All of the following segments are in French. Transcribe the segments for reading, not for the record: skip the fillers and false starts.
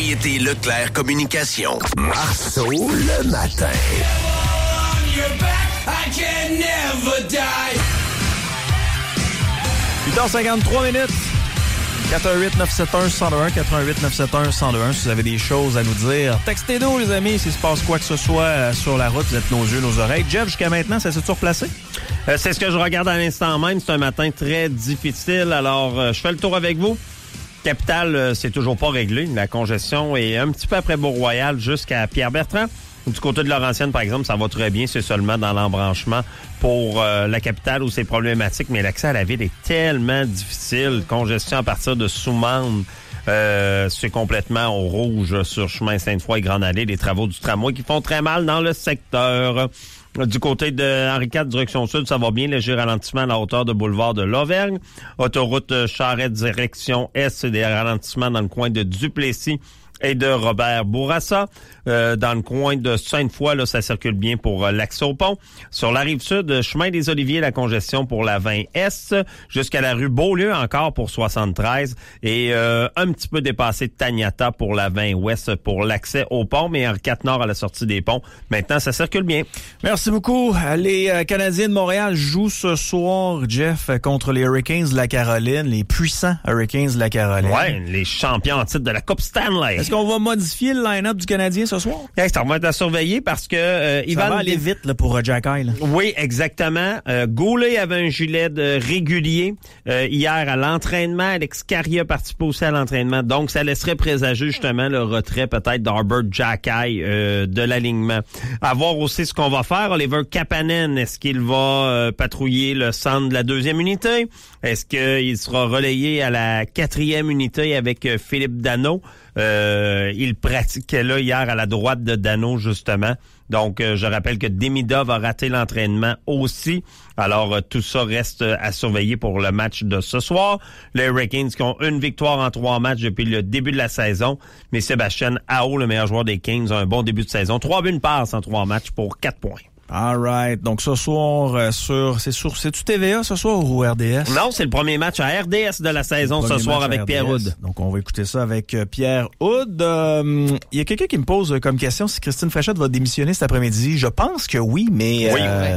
Propriété Leclerc Communication. Marceau le matin. 8h53 minutes. 418-971-1021, 418-971-1021. Si vous avez des choses à nous dire, textez-nous, les amis, s'il se passe quoi que ce soit sur la route. Vous êtes nos yeux, nos oreilles. Jeff, jusqu'à maintenant, ça s'est-tu replacé? C'est ce que je regarde à l'instant même. C'est un matin très difficile. Alors, je fais le tour avec vous. Capitale, c'est toujours pas réglé. La congestion est un petit peu après Beau-Royal jusqu'à Pierre-Bertrand. Du côté de Laurentienne, par exemple, ça va très bien. C'est seulement dans l'embranchement pour la capitale où c'est problématique. Mais l'accès à la ville est tellement difficile. Congestion à partir de Soumande. C'est complètement au rouge sur chemin Sainte-Foy et Grande-Allée. Les travaux du tramway qui font très mal dans le secteur. Du côté de Henri IV, direction sud, ça va bien. Léger ralentissement à la hauteur de boulevard de l'Auvergne. Autoroute Charrette, direction est, c'est des ralentissements dans le coin de Duplessis et de Robert Bourassa. Dans le coin de Sainte-Foy, là, ça circule bien pour l'accès au pont. Sur la rive sud, chemin des Oliviers, la congestion pour la 20 jusqu'à la rue Beaulieu encore pour 73 et un petit peu dépassé de Taniata pour la 20 ouest pour l'accès au pont, mais Henri IV Nord à la sortie des ponts. Maintenant, ça circule bien. Merci beaucoup. Les Canadiens de Montréal jouent ce soir, Jeff, contre les Hurricanes de la Caroline, les puissants Hurricanes de la Caroline. Ouais, les champions en titre de la Coupe Stanley. Est-ce qu'on va modifier le line-up du Canadien ce soir? Ça va être à surveiller parce que ça va aller vite là, pour Jack Eye. Oui, exactement. Goulet avait un gilet de régulier hier à l'entraînement. Alex Carrier participé aussi à l'entraînement. Donc, ça laisserait présager justement le retrait peut-être d'Arbor Jack Eye de l'alignement. À voir aussi ce qu'on va faire. Oliver Kapanen, est-ce qu'il va patrouiller le centre de la 2e unité? Est-ce qu'il sera relayé à la 4e unité avec Philippe Danault? Il pratiquait là hier à la droite de Danault, justement. Donc, je rappelle que Demidov a raté l'entraînement aussi. Alors, tout ça reste à surveiller pour le match de ce soir. Les Hurricanes qui ont une victoire en 3 matchs depuis le début de la saison. Mais Sébastien Aho, le meilleur joueur des Kings, a un bon début de saison. 3 buts, une passe en 3 matchs pour 4 points. All right. Donc, ce soir, c'est-tu TVA ce soir ou RDS? Non, c'est le premier match à RDS de la saison ce soir avec Pierre Houd. Donc, on va écouter ça avec Pierre Houd. Il y a quelqu'un qui me pose comme question si Christine Fréchette va démissionner cet après-midi. Je pense que oui, mais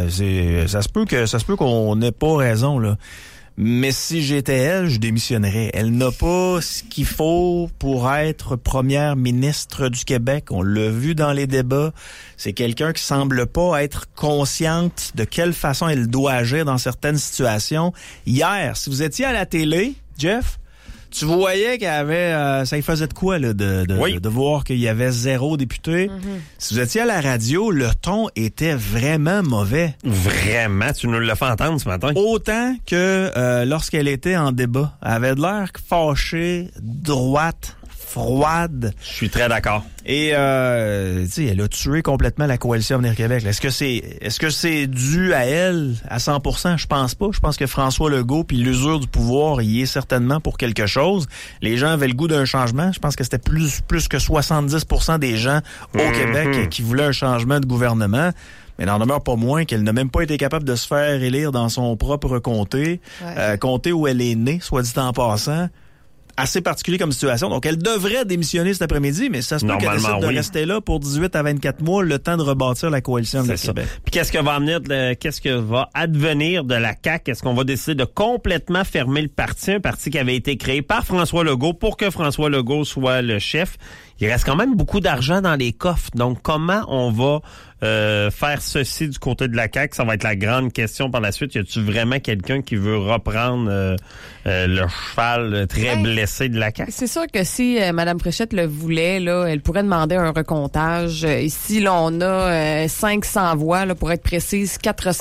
ça se peut qu'on n'ait pas raison, là. Mais si j'étais elle, je démissionnerais. Elle n'a pas ce qu'il faut pour être première ministre du Québec. On l'a vu dans les débats. C'est quelqu'un qui semble pas être consciente de quelle façon elle doit agir dans certaines situations. Hier, si vous étiez à la télé, Jeff, tu voyais qu'il y avait... ça y faisait de quoi, là, de voir qu'il y avait 0 député. Mm-hmm. Si vous étiez à la radio, le ton était vraiment mauvais. Vraiment? Tu nous l'as fait entendre ce matin? Autant que lorsqu'elle était en débat. Elle avait de l'air fâchée, droite, froide. Je suis très d'accord. Et tu sais, elle a tué complètement la coalition Avenir Québec. Est-ce que c'est dû à elle à 100%? Je pense pas. Je pense que François Legault puis l'usure du pouvoir y est certainement pour quelque chose. Les gens avaient le goût d'un changement. Je pense que c'était plus que 70% des gens au Québec qui voulaient un changement de gouvernement. Mais n'en demeure pas moins qu'elle n'a même pas été capable de se faire élire dans son propre comté, comté où elle est née, soit dit en passant. Assez particulier comme situation. Donc, elle devrait démissionner cet après-midi, mais ça se peut qu'elle décide de rester là pour 18 à 24 mois, le temps de rebâtir la coalition de Québec. Puis qu'est-ce que va advenir de la CAQ? Est-ce qu'on va décider de complètement fermer le parti? Un parti qui avait été créé par François Legault pour que François Legault soit le chef. Il reste quand même beaucoup d'argent dans les coffres. Donc, comment on va faire ceci du côté de la CAQ? Ça va être la grande question par la suite. Y a-tu vraiment quelqu'un qui veut reprendre le cheval très blessé de la CAQ? C'est sûr que si Mme Fréchette le voulait, là, elle pourrait demander un recomptage. Ici, là, on a 500 voix, là, pour être précise,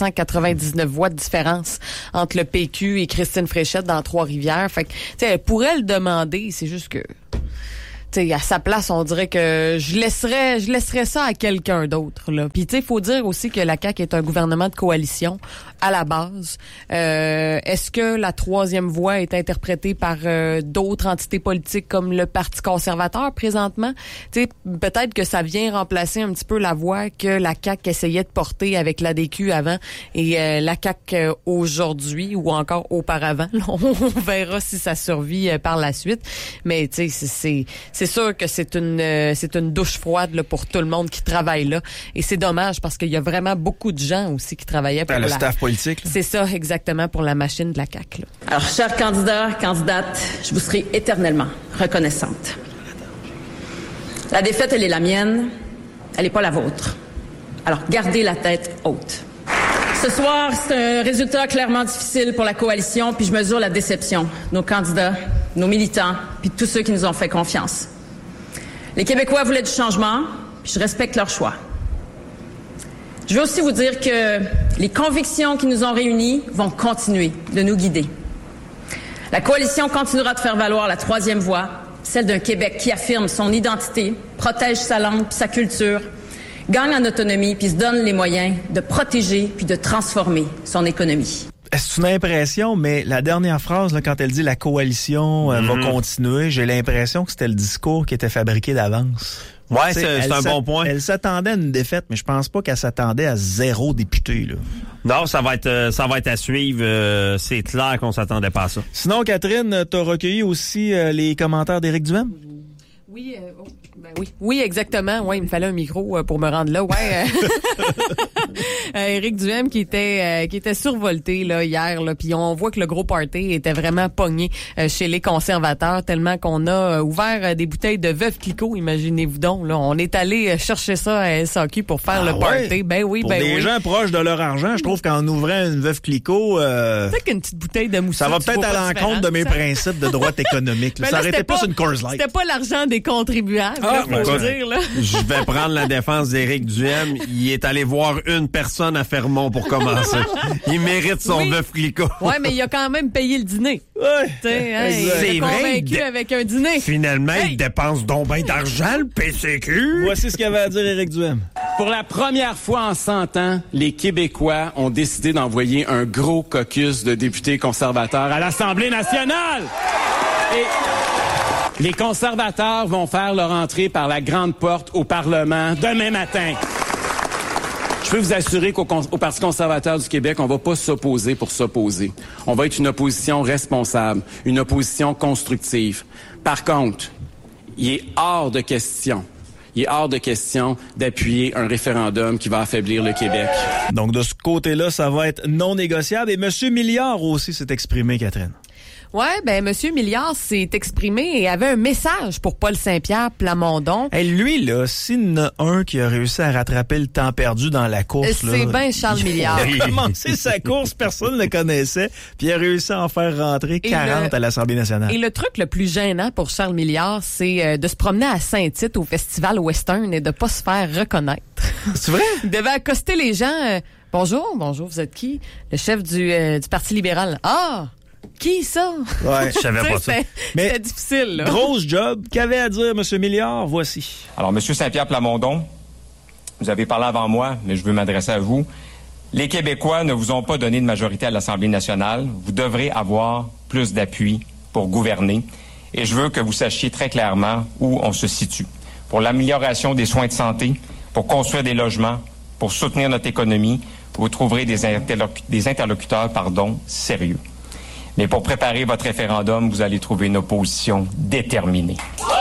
499 voix de différence entre le PQ et Christine Fréchette dans Trois-Rivières. Fait que, tu sais, elle pourrait le demander. C'est juste que... T'sais, à sa place, on dirait que je laisserais ça à quelqu'un d'autre, là. Puis, tu sais, il faut dire aussi que la CAQ est un gouvernement de coalition à la base. Est-ce que la troisième voie est interprétée par d'autres entités politiques comme le Parti conservateur présentement? Tu sais, peut-être que ça vient remplacer un petit peu la voie que la CAQ essayait de porter avec l'ADQ avant et la CAQ aujourd'hui ou encore auparavant. On verra si ça survit par la suite. Mais, tu sais, c'est sûr que c'est une douche froide là, pour tout le monde qui travaille là. Et c'est dommage parce qu'il y a vraiment beaucoup de gens aussi qui travaillaient pour le staff politique. Là. C'est ça, exactement, pour la machine de la CAQ. Là. Alors, chers candidats, candidates, je vous serai éternellement reconnaissante. La défaite, elle est la mienne, elle n'est pas la vôtre. Alors, gardez la tête haute. Ce soir, c'est un résultat clairement difficile pour la coalition, puis je mesure la déception de nos candidats, nos militants, puis de tous ceux qui nous ont fait confiance. Les Québécois voulaient du changement, puis je respecte leur choix. Je veux aussi vous dire que les convictions qui nous ont réunis vont continuer de nous guider. La coalition continuera de faire valoir la troisième voie, celle d'un Québec qui affirme son identité, protège sa langue puis sa culture, gagne en autonomie puis se donne les moyens de protéger puis de transformer son économie. C'est une impression, mais la dernière phrase, là, quand elle dit la coalition va continuer, j'ai l'impression que c'était le discours qui était fabriqué d'avance. Ouais, c'est un bon point. Elle s'attendait à une défaite, mais je pense pas qu'elle s'attendait à 0 député, là. Non, ça va être à suivre. C'est clair qu'on s'attendait pas à ça. Sinon, Catherine, t'as recueilli aussi les commentaires d'Éric Duhem? Oui, oui, exactement. Ouais, il me fallait un micro pour me rendre là. Ouais. Éric Duhem qui était survolté là hier là, puis on voit que le gros party était vraiment pogné chez les conservateurs tellement qu'on a ouvert des bouteilles de Veuve Clicquot, imaginez-vous donc là, on est allé chercher ça à SAQ pour faire le party. Ouais. Ben oui, pour des gens proches de leur argent, je trouve qu'en ouvrant une Veuve Clicquot, peut-être qu'une petite bouteille de moussette, ça va peut-être à l'encontre de mes principes de droite économique. Ça aurait été plus une Coors Light. C'était pas l'argent des contribuables, faut dire là. Je vais prendre la défense d'Éric Duhem. Il est allé voir une personne à Fermont pour commencer. Il mérite son Veuve Clicquot. Ouais, mais il a quand même payé le dîner. Ouais. C'est convaincu avec un dîner. Finalement, il dépense donc bien d'argent, le PCQ. Voici ce qu'avait à dire Éric Duhem. Pour la première fois en 100 ans, les Québécois ont décidé d'envoyer un gros caucus de députés conservateurs à l'Assemblée nationale. Et les conservateurs vont faire leur entrée par la grande porte au Parlement demain matin. Je peux vous assurer qu'au Parti conservateur du Québec, on va pas s'opposer pour s'opposer. On va être une opposition responsable, une opposition constructive. Par contre, il est hors de question d'appuyer un référendum qui va affaiblir le Québec. Donc, de ce côté-là, ça va être non négociable. Et M. Milliard aussi s'est exprimé, Catherine. Ouais, ben Monsieur Milliard s'est exprimé et avait un message pour Paul Saint-Pierre Plamondon. Et lui là, s'il y en a un qui a réussi à rattraper le temps perdu dans la course, c'est bien Charles Milliard. Il a commencé sa course, personne ne le connaissait, puis il a réussi à en faire rentrer 40 à l'Assemblée nationale. Et le truc le plus gênant pour Charles Milliard, c'est de se promener à Saint-Tite au Festival Western et de pas se faire reconnaître. C'est vrai? Il devait accoster les gens. Bonjour, vous êtes qui? Le chef du Parti libéral. Ah! Qui ça? Ouais, je savais pas ça. C'était difficile, là. Grosse job. Qu'avait à dire M. Milliard? Voici. Alors, M. Saint-Pierre Plamondon, vous avez parlé avant moi, mais je veux m'adresser à vous. Les Québécois ne vous ont pas donné de majorité à l'Assemblée nationale. Vous devrez avoir plus d'appui pour gouverner. Et je veux que vous sachiez très clairement où on se situe. Pour l'amélioration des soins de santé, pour construire des logements, pour soutenir notre économie, vous trouverez des interlocuteurs sérieux. Mais pour préparer votre référendum, vous allez trouver une opposition déterminée.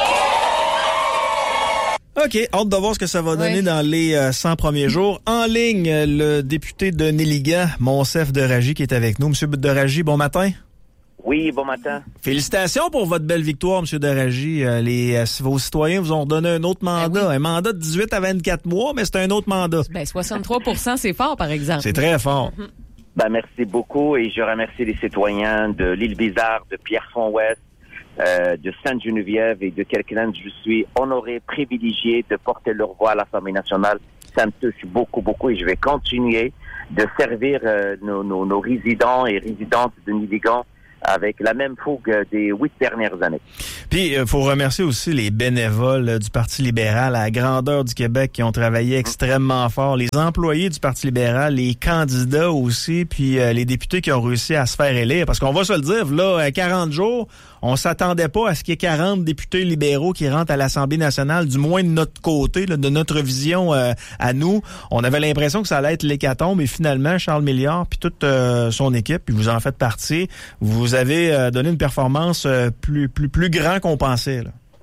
OK, hâte de voir ce que ça va donner dans les 100 premiers jours. En ligne, le député de Néligan, Monsef Deragy, qui est avec nous. Monsieur Deragy, bon matin. Oui, bon matin. Félicitations pour votre belle victoire, M. Deragy. Vos citoyens vous ont donné un autre mandat. Un mandat de 18 à 24 mois, mais c'est un autre mandat. 63%, c'est fort, par exemple. C'est très fort. Merci beaucoup et je remercie les citoyens de l'Île-Bizarre, de Pierrefonds-Ouest, de Sainte-Geneviève et de Kirkland. Je suis honoré, privilégié de porter leur voix à l'Assemblée nationale. Ça me touche beaucoup, beaucoup et je vais continuer de servir nos résidents et résidentes de Néligan avec la même fougue des 8 dernières années. Puis, il faut remercier aussi les bénévoles du Parti libéral à la grandeur du Québec qui ont travaillé extrêmement fort, les employés du Parti libéral, les candidats aussi, puis les députés qui ont réussi à se faire élire. Parce qu'on va se le dire, là, 40 jours, on s'attendait pas à ce qu'il y ait 40 députés libéraux qui rentrent à l'Assemblée nationale, du moins de notre côté, là, de notre vision à nous. On avait l'impression que ça allait être l'hécatombe, et finalement, Charles Milliard puis toute son équipe, puis vous en faites partie, vous avez donné une performance plus grand qu'on pensait, là.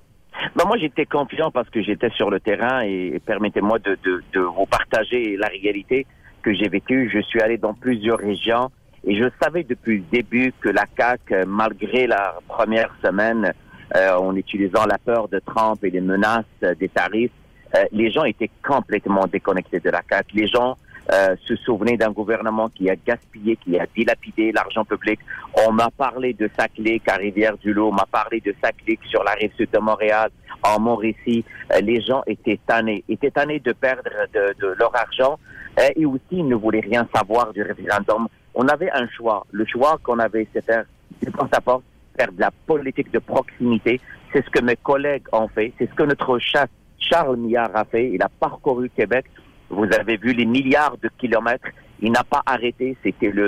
Ben, moi, j'étais confiant parce que j'étais sur le terrain et permettez-moi de vous partager la réalité que j'ai vécue. Je suis allé dans plusieurs régions et je savais depuis le début que la CAQ, malgré la première semaine, en utilisant la peur de Trump et les menaces des tarifs, les gens étaient complètement déconnectés de la CAQ. Les gens se souvenaient d'un gouvernement qui a gaspillé, qui a dilapidé l'argent public. On m'a parlé de Saclay à Rivière-du-Loup, on m'a parlé de Saclay sur la rive sud de Montréal, en Mauricie. Les gens étaient tannés de perdre de leur argent et aussi ils ne voulaient rien savoir du référendum. On avait un choix. Le choix qu'on avait, c'est faire du porte-à-porte, faire de la politique de proximité. C'est ce que mes collègues ont fait. C'est ce que notre chef Charles Millard a fait. Il a parcouru Québec. Vous avez vu les milliards de kilomètres. Il n'a pas arrêté. C'était le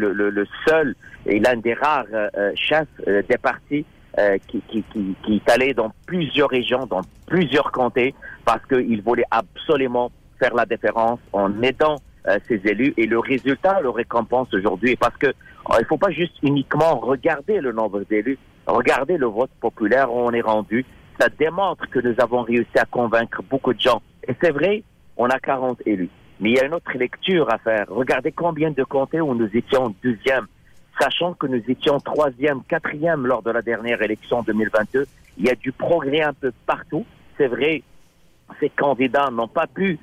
seul et l'un des rares chefs des partis qui est allé dans plusieurs régions, dans plusieurs comtés, parce qu'il voulait absolument faire la différence en aidant ces élus. Et le résultat le récompense aujourd'hui. Parce que il faut pas juste uniquement regarder le nombre d'élus, regarder le vote populaire où on est rendu. Ça démontre que nous avons réussi à convaincre beaucoup de gens. Et c'est vrai, on a 40 élus. Mais il y a une autre lecture à faire. Regardez combien de comtés où nous étions 12e, sachant que nous étions 3e, 4e lors de la dernière élection 2022. Il y a du progrès un peu partout. C'est vrai, ces candidats n'ont pas pu,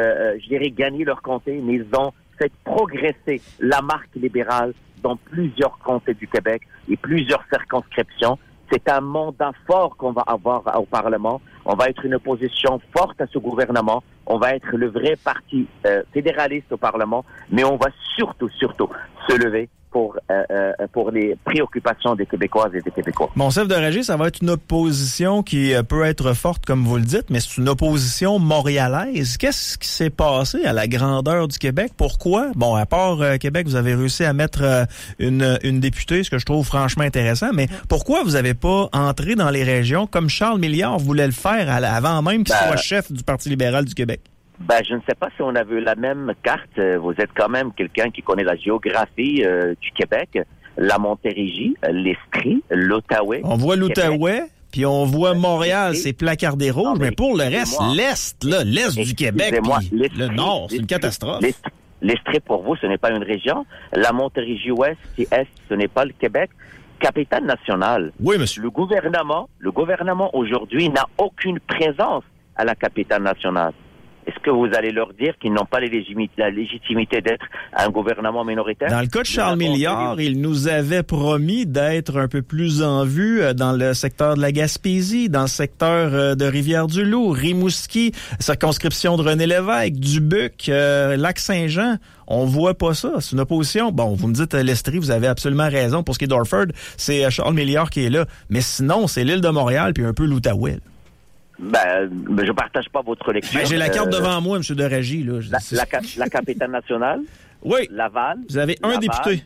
gagner leur comté, mais ils ont fait progresser la marque libérale dans plusieurs comtés du Québec et plusieurs circonscriptions. C'est un mandat fort qu'on va avoir au Parlement. On va être une opposition forte à ce gouvernement. On va être le vrai parti fédéraliste au Parlement. Mais on va surtout se lever pour les préoccupations des Québécoises et des Québécois. Mon chef de régie, ça va être une opposition qui peut être forte, comme vous le dites, mais c'est une opposition montréalaise. Qu'est-ce qui s'est passé à la grandeur du Québec? Pourquoi? Bon, à part Québec, vous avez réussi à mettre une députée, ce que je trouve franchement intéressant, mais pourquoi vous n'avez pas entré dans les régions comme Charles Milliard voulait le faire avant même qu'il soit chef du Parti libéral du Québec? Je ne sais pas si on a vu la même carte. Vous êtes quand même quelqu'un qui connaît la géographie du Québec, la Montérégie, l'Estrie, l'Outaouais. On voit l'Outaouais, puis on voit Montréal, c'est placardé rouge, mais pour le reste, l'Est du Québec, le Nord, c'est une catastrophe. L'Estrie, pour vous, ce n'est pas une région. La Montérégie Ouest et Est, ce n'est pas le Québec. Capitale nationale. Oui, monsieur. Le gouvernement aujourd'hui n'a aucune présence à la capitale nationale. Est-ce que vous allez leur dire qu'ils n'ont pas la légitimité d'être un gouvernement minoritaire? Dans le cas de Charles Milliard, il nous avait promis d'être un peu plus en vue dans le secteur de la Gaspésie, dans le secteur de Rivière-du-Loup, Rimouski, circonscription de René Lévesque, Dubuque, Lac-Saint-Jean. On voit pas ça. C'est une opposition. Bon, vous me dites l'Estrie, vous avez absolument raison. Pour ce qui est d'Orford, c'est Charles Milliard qui est là. Mais sinon, c'est l'île de Montréal puis un peu l'Outaouais. Je partage pas votre lecture. J'ai la carte devant moi, M. de Régie. Là. La capitale nationale? Oui. Laval? Vous avez un député.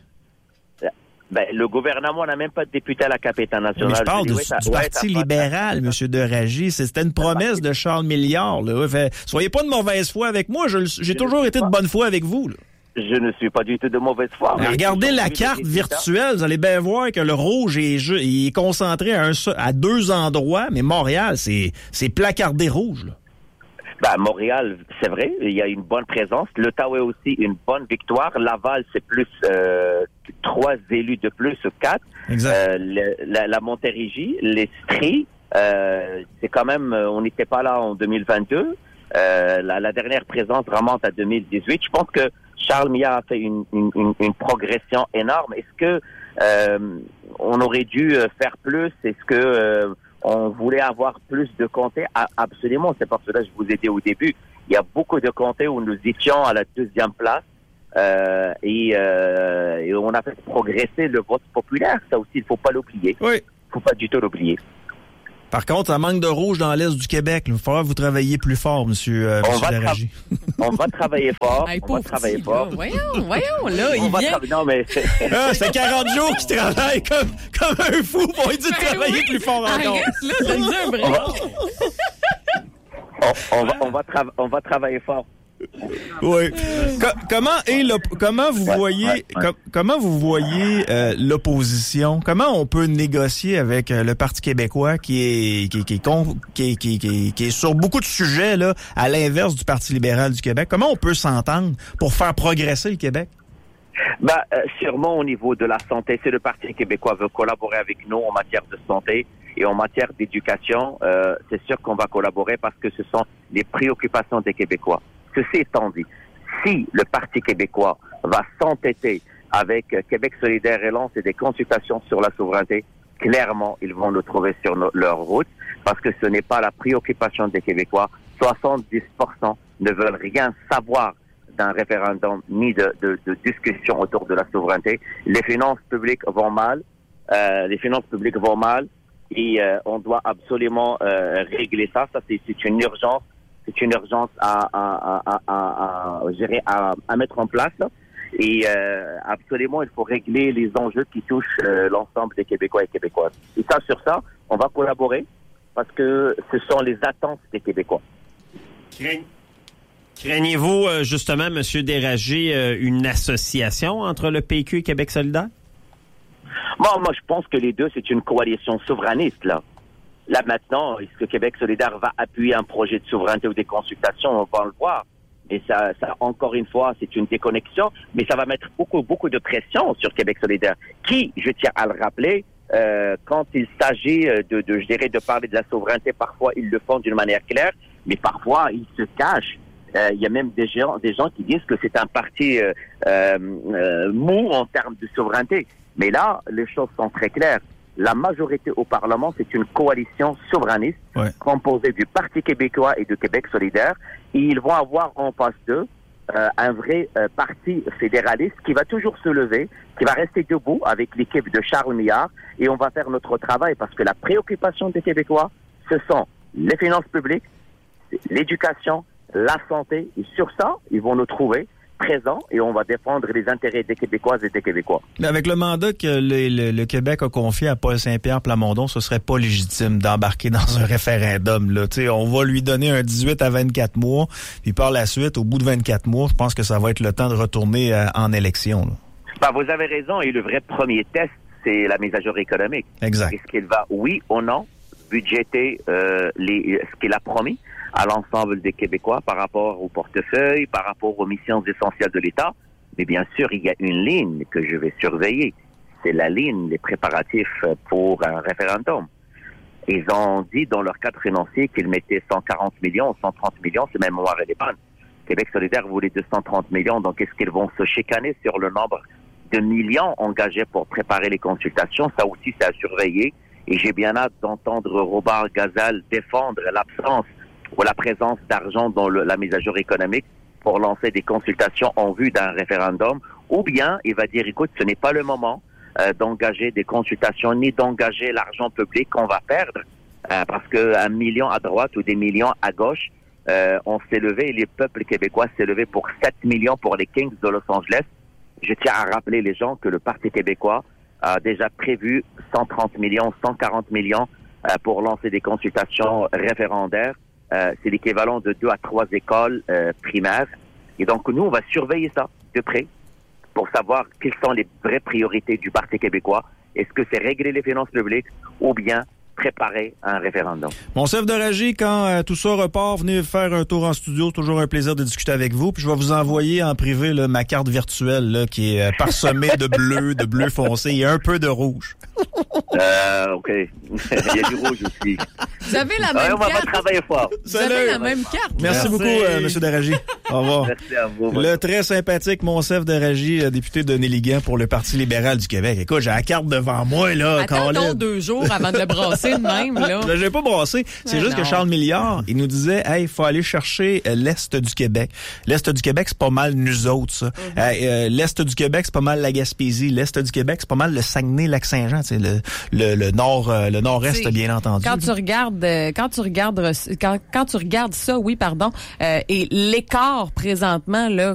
Le gouvernement n'a même pas de député à la capitale nationale. Mais je parle du Parti libéral, M. de Régie. C'était une promesse de Charles Milliard. Là. Soyez pas de mauvaise foi avec moi. J'ai toujours été de bonne foi avec vous. Là. Je ne suis pas du tout de mauvaise foi. Regardez la carte virtuelle, vous allez bien voir que le rouge est concentré à deux endroits, mais Montréal, c'est placardé rouge. Là. Montréal, c'est vrai, il y a une bonne présence. L'Outaouais aussi, une bonne victoire. Laval, c'est plus 3 élus de plus, 4. Exact. La Montérégie, l'Estrie, c'est quand même, on n'était pas là en 2022. La dernière présence remonte à 2018. Je pense que Charles Millard a fait une progression énorme. Est-ce que on aurait dû faire plus? Est-ce que on voulait avoir plus de comtés? Absolument, c'est pour cela que je vous ai dit au début. Il y a beaucoup de comtés où nous étions à la 2e place et on a fait progresser le vote populaire. Ça aussi, il ne faut pas l'oublier. Oui. Il ne faut pas du tout l'oublier. Par contre, ça manque de rouge dans l'Est du Québec. Il va falloir que vous travailliez plus fort, monsieur Daragy. On va travailler fort. Voyons, là, il vient. Non, mais c'est 40 jours qu'il travaille comme un fou pour lui dire de travailler plus fort encore. Arrête, là, donne-lui un break. On va travailler fort. Oui. Comment vous voyez l'opposition? Comment on peut négocier avec le Parti québécois qui est sur beaucoup de sujets là, à l'inverse du Parti libéral du Québec? Comment on peut s'entendre pour faire progresser le Québec? Sûrement au niveau de la santé, si le Parti québécois veut collaborer avec nous en matière de santé et en matière d'éducation, c'est sûr qu'on va collaborer parce que ce sont les préoccupations des Québécois. Ceci étant dit, si le Parti québécois va s'entêter avec Québec solidaire et lancer des consultations sur la souveraineté, clairement, ils vont nous trouver sur leur route parce que ce n'est pas la préoccupation des Québécois. 70% ne veulent rien savoir d'un référendum ni de discussion autour de la souveraineté. Les finances publiques vont mal. Et on doit absolument régler ça. Ça, c'est une urgence. C'est une urgence à mettre en place. Et absolument, il faut régler les enjeux qui touchent l'ensemble des Québécois et Québécoises. Et ça, sur ça, on va collaborer parce que ce sont les attentes des Québécois. Craignez-vous, justement, M. Déragé, une association entre le PQ et Québec solidaire? Moi, je pense que les deux, c'est une coalition souverainiste, là. Là, maintenant, est-ce que Québec solidaire va appuyer un projet de souveraineté ou des consultations? On va le voir. Et ça, encore une fois, c'est une déconnexion, mais ça va mettre beaucoup de pression sur Québec solidaire. Qui, je tiens à le rappeler, quand il s'agit de parler de la souveraineté, parfois ils le font d'une manière claire, mais parfois ils se cachent. Il y a même des gens qui disent que c'est un parti mou en termes de souveraineté. Mais là, les choses sont très claires. La majorité au Parlement, c'est une coalition souverainiste composée du Parti québécois et de Québec solidaire. Et ils vont avoir en face d'eux un vrai parti fédéraliste qui va toujours se lever, qui va rester debout avec l'équipe de Charles Millard. Et on va faire notre travail parce que la préoccupation des Québécois, ce sont les finances publiques, l'éducation, la santé. Et sur ça, ils vont nous trouver présents et on va défendre les intérêts des Québécoises et des Québécois. Mais avec le mandat que le Québec a confié à Paul Saint-Pierre Plamondon, ce serait pas légitime d'embarquer dans un référendum. Là. T'sais, on va lui donner un 18 à 24 mois, puis par la suite, au bout de 24 mois, je pense que ça va être le temps de retourner en élection. Vous avez raison, et le vrai premier test, c'est la mise à jour économique. Exact. Est-ce qu'il va, oui ou non, budgéter ce qu'il a promis à l'ensemble des Québécois par rapport au portefeuille, par rapport aux missions essentielles de l'État. Mais bien sûr, il y a une ligne que je vais surveiller. C'est la ligne des préparatifs pour un référendum. Ils ont dit dans leur cadre financier qu'ils mettaient 140 millions, 130 millions, c'est même mémoire et l'épargne. Québec solidaire voulait 230 millions, donc est-ce qu'ils vont se chicaner sur le nombre de millions engagés pour préparer les consultations? Ça aussi, c'est à surveiller. Et j'ai bien hâte d'entendre Robert Gazal défendre l'absence ou la présence d'argent dans la mise à jour économique pour lancer des consultations en vue d'un référendum, ou bien il va dire, écoute, ce n'est pas le moment d'engager des consultations ni d'engager l'argent public qu'on va perdre, parce que 1 million à droite ou des millions à gauche, on s'est levé, les peuples québécois s'est levé pour 7 millions pour les Kings de Los Angeles. Je tiens à rappeler les gens que le Parti québécois a déjà prévu 130 millions, 140 millions pour lancer des consultations référendaires. C'est l'équivalent de 2 à 3 écoles primaires. Et donc, nous, on va surveiller ça de près pour savoir quelles sont les vraies priorités du Parti québécois. Est-ce que c'est régler les finances publiques ou bien préparer un référendum? Monsef Déragé, quand tout ça repart, venez faire un tour en studio. Toujours un plaisir de discuter avec vous. Puis je vais vous envoyer en privé là, ma carte virtuelle là, qui est parsemée de bleu foncé et un peu de rouge. OK. Il y a du rouge aussi. Vous avez la même on va carte. travailler fort. Vous avez la même carte. Merci beaucoup, M. Déragé. Au revoir. Merci à vous. Le très sympathique Monsef Déragé, député de Néliguen pour le Parti libéral du Québec. Écoute, j'ai la carte devant moi, là. Attends 2 jours avant de le brasser de même, là. J'ai pas brassé. C'est juste que Charles Milliard, il nous disait, hey, il faut aller chercher l'Est du Québec. L'Est du Québec, c'est pas mal nous autres, ça. L'Est du Québec, c'est pas mal la Gaspésie. L'Est du Québec, c'est pas mal le Saguenay-Lac-Saint-Jean, le nord-est, bien entendu. Quand tu regardes ça, et l'écart présentement, là,